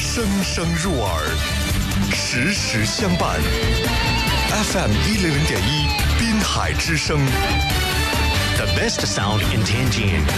声声入耳，时时相伴。FM100.1，滨海之声。 The best sound in Tianjin